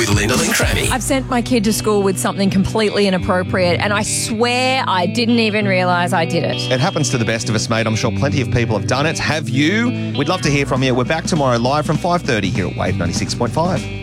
with Lyndall and Cranny. I've sent my kid to school with something completely inappropriate, and I swear I didn't even realise I did it. It happens to the best of us, mate. I'm sure plenty of people have done it. Have you? We'd love to hear from you. We're back tomorrow live from 5:30 here at Wave 96.5.